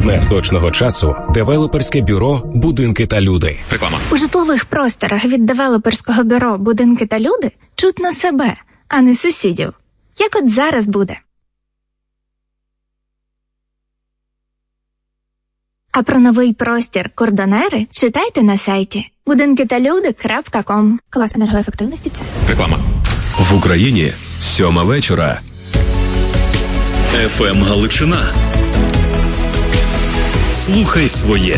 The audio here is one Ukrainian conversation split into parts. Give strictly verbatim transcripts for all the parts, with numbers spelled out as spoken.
Партнер точного часу – девелоперське бюро «Будинки та люди». Реклама. У житлових просторах від девелоперського бюро «Будинки та люди» чутно себе, а не сусідів. Як от зараз буде. А про новий простір «Кордонери» читайте на сайті будинки та люди крапка ком. Клас енергоефективності це. Реклама. В Україні сьома вечора. еф ем Галичина. Слухай своє.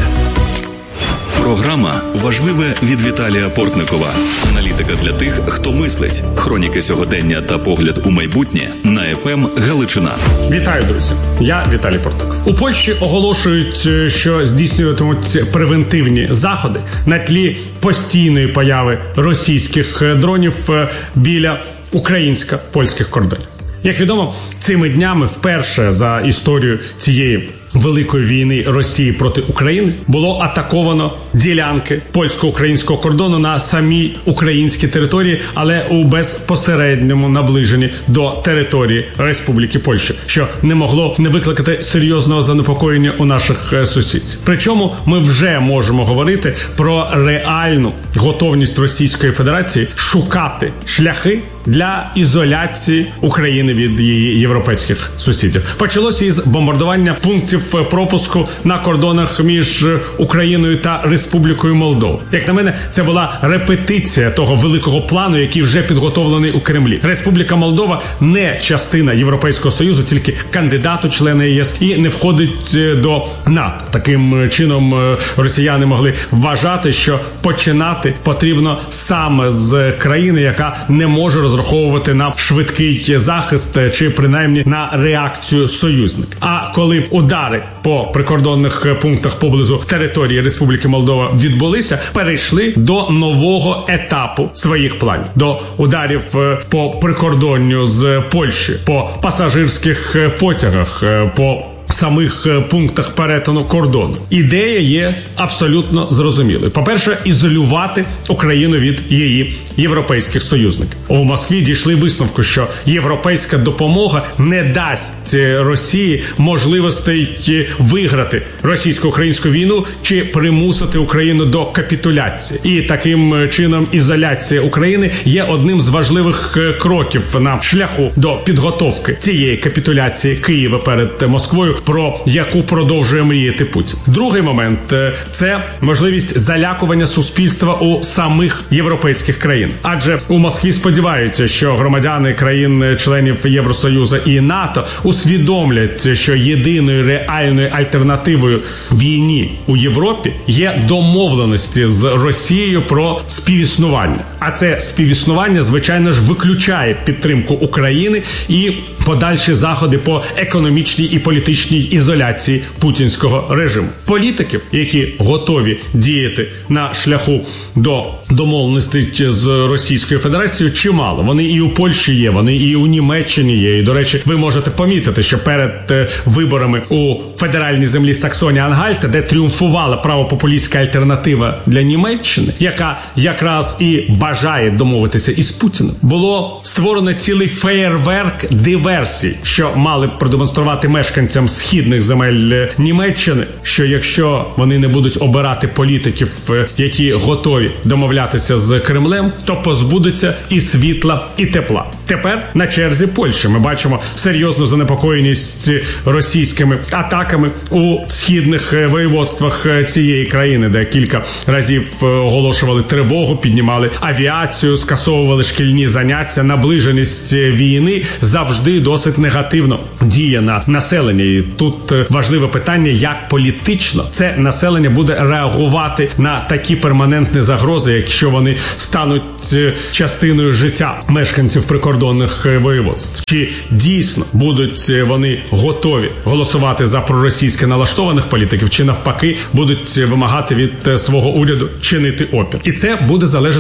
Програма «Важливе» від Віталія Портникова. Аналітика для тих, хто мислить. Хроніки сьогодення та погляд у майбутнє на еф ем Галичина. Вітаю, друзі. Я Віталій Портников. У Польщі оголошують, що здійснюватимуть превентивні заходи на тлі постійної появи російських дронів біля українсько-польських кордонів. Як відомо, цими днями вперше за історію цієї великої війни Росії проти України було атаковано ділянки польсько-українського кордону на самій українській території, але у безпосередньому наближенні до території Республіки Польща, що не могло не викликати серйозного занепокоєння у наших сусідів. Причому ми вже можемо говорити про реальну готовність Російської Федерації шукати шляхи для ізоляції України від її європейських сусідів. Почалося із бомбардування пунктів пропуску на кордонах між Україною та Республікою Молдова. Як на мене, це була репетиція того великого плану, який вже підготовлений у Кремлі. Республіка Молдова не частина Європейського Союзу, тільки кандидат у члени ЄС і не входить до НАТО. Таким чином росіяни могли вважати, що починати потрібно саме з країни, яка не може розраховувати на швидкий захист чи принаймні на реакцію союзників. А коли удари по прикордонних пунктах поблизу території Республіки Молдова відбулися, перейшли до нового етапу своїх планів. До ударів по прикордонню з Польщі, по пасажирських потягах, по самих пунктах перетину кордону. Ідея є абсолютно зрозумілою. По-перше, ізолювати Україну від її європейських союзників. У Москві дійшли висновку, що європейська допомога не дасть Росії можливостей виграти російсько-українську війну чи примусити Україну до капітуляції. І таким чином ізоляція України є одним з важливих кроків на шляху до підготовки цієї капітуляції Києва перед Москвою, про яку продовжує мріяти Путін. Другий момент – це можливість залякування суспільства у самих європейських країн. Адже у Москві сподіваються, що громадяни країн-членів Євросоюзу і НАТО усвідомлять, що єдиною реальною альтернативою війні у Європі є домовленості з Росією про співіснування. А це співіснування, звичайно ж, виключає підтримку України і подальші заходи по економічній і політичній ізоляції путінського режиму. Політиків, які готові діяти на шляху до домовленостей з Російською Федерацією, чимало. Вони і у Польщі є, вони і у Німеччині є. І, до речі, ви можете помітити, що перед виборами у федеральній землі Саксонія-Ангальта, де тріумфувала правопопулістська альтернатива для Німеччини, яка якраз і бажає домовитися із Путіним, було створено цілий феєрверк диверсій, що мали б продемонструвати мешканцям східних земель Німеччини, що якщо вони не будуть обирати політиків, які готові домовлятися з Кремлем, то позбудуться і світла, і тепла. Тепер на черзі Польща. Ми бачимо серйозну занепокоєність російськими атаками у східних воєводствах цієї країни, де кілька разів оголошували тривогу, піднімали авіацію, скасовували шкільні заняття. Наближеність війни завжди досить негативно діє на населення. І тут важливе питання, як політично це населення буде реагувати на такі перманентні загрози, якщо вони стануть частиною життя мешканців прикордонних воєводств. Чи дійсно будуть вони готові голосувати за проросійське налаштованих політиків, чи навпаки будуть вимагати від свого уряду чинити опір. І це буде залежати від того,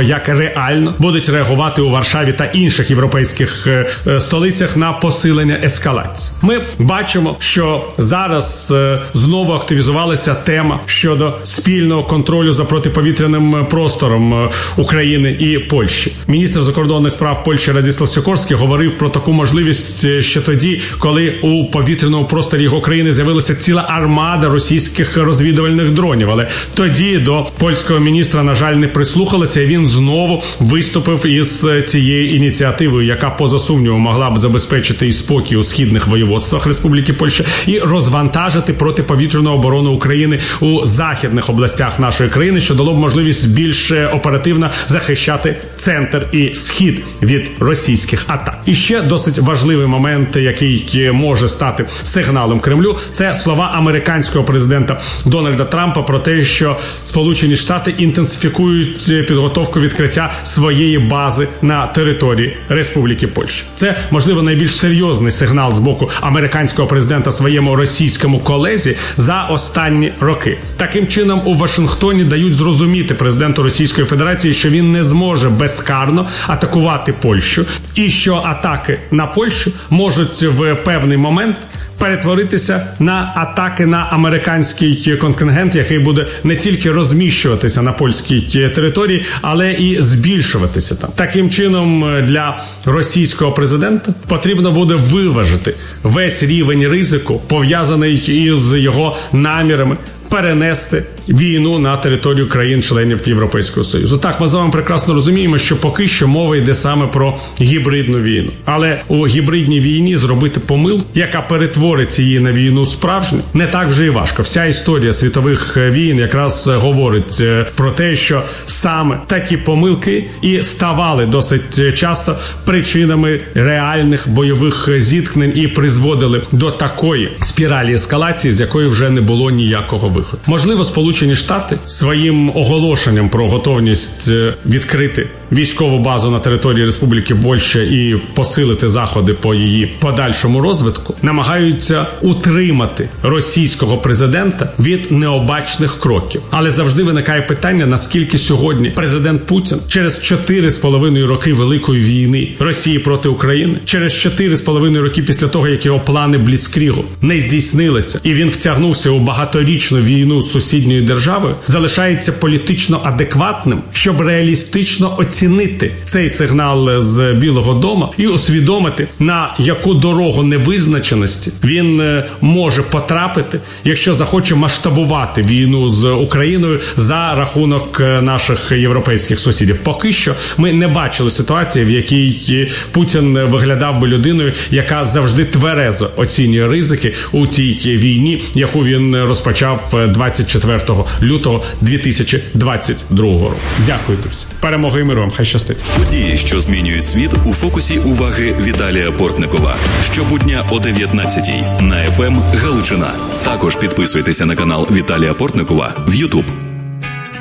того, як реально будуть реагувати у Варшаві та інших європейських столицях на посилення ескалації. Ми бачимо, що зараз знову активізувалася тема щодо спільного контролю за протиповітряним простором України і Польщі. Міністр закордонних справ Польщі Радіслав Сікорський говорив про таку можливість ще тоді, коли у повітряному просторі його країни з'явилася ціла армада російських розвідувальних дронів. Але тоді до польського міністра, на жаль, не прислухалися, і він знову виступив із цією ініціативою, яка, поза сумнівом, могла б забезпечити і спокій у східних воєводствах Республіки Польща і розвантажити протиповітряну оборону України у західних областях нашої країни, що дало б можливість більш оперативно захищати центр і схід від російських атак. І ще досить важливий момент, який може стати сигналом Кремлю, це слова американського президента Дональда Трампа про те, що Сполучені Штати інтенсифікують підготовку відкриття своєї бази на території Республіки Польща. Це, можливо, найбільш серйозний сигнал з боку американського президента своєму російському колезі за останні роки. Таким чином, у Вашингтоні дають зрозуміти президенту Російської Федерації, що він не зможе безкарно атакувати Польщу, і що атаки на Польщу можуть в певний момент перетворитися на атаки на американський контингент, який буде не тільки розміщуватися на польській території, але і збільшуватися там. Таким чином, для російського президента потрібно буде виважити весь рівень ризику, пов'язаний із його намірами перенести війну на територію країн-членів Європейського Союзу. Так, ми з вами прекрасно розуміємо, що поки що мова йде саме про гібридну війну. Але у гібридній війні зробити помилку, яка перетворить її на війну справжню, не так вже і важко. Вся історія світових війн якраз говорить про те, що саме такі помилки і ставали досить часто причинами реальних бойових зіткнень і призводили до такої спіралі ескалації, з якої вже не було ніякого виходу. Можливо, Сполучені Штати своїм оголошенням про готовність відкрити військову базу на території Республіки Польща і посилити заходи по її подальшому розвитку намагаються утримати російського президента від необачних кроків. Але завжди виникає питання, наскільки сьогодні президент Путін через чотири з половиною роки Великої війни Росії проти України, через чотири з половиною роки після того, як його плани Бліцкрігу не здійснилися, і він втягнувся у багаторічну війну з сусідньою державою, залишається політично адекватним, щоб реалістично оцінити цей сигнал з Білого дому і усвідомити, на яку дорогу невизначеності він може потрапити, якщо захоче масштабувати війну з Україною за рахунок наших європейських сусідів. Поки що ми не бачили ситуації, в якій Путін виглядав би людиною, яка завжди тверезо оцінює ризики у тій війні, яку він розпочав двадцять четвертого лютого дві тисячі двадцять другого року. Дякую, друзі. Перемоги і миру вам. Хай щастить. Події, що змінюють світ, у фокусі уваги Віталія Портникова. Щобудня о дев'ятнадцятій на еф ем Галичина. Також підписуйтеся на канал Віталія Портникова в Ютуб.